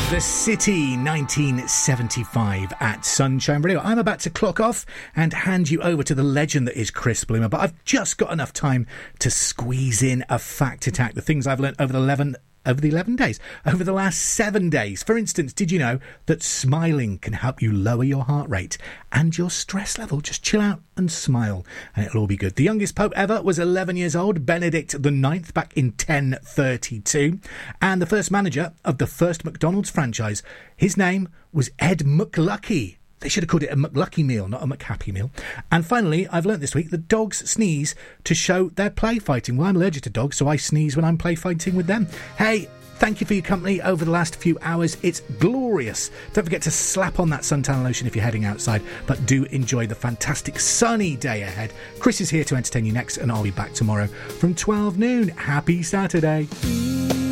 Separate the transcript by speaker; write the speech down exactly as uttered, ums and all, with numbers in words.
Speaker 1: The City, nineteen seventy-five at Sunshine Radio. I'm about to clock off and hand you over to the legend that is Chris Bloomer, but I've just got enough time to squeeze in a fact attack. The things I've learned over the eleven over the eleven days, over the last seven days. For instance, did you know that smiling can help you lower your heart rate and your stress level? Just chill out and smile and it'll all be good. The youngest pope ever was eleven years old, Benedict the ninth, back in ten thirty-two. And the first manager of the first McDonald's franchise, his name was Ed McLucky. They should have called it a McLucky meal, not a McHappy meal. And finally, I've learnt this week that dogs sneeze to show their play fighting. Well, I'm allergic to dogs, so I sneeze when I'm play fighting with them. Hey, thank you for your company over the last few hours. It's glorious. Don't forget to slap on that suntan lotion if you're heading outside, but do enjoy the fantastic sunny day ahead. Chris is here to entertain you next, and I'll be back tomorrow from twelve noon. Happy Saturday.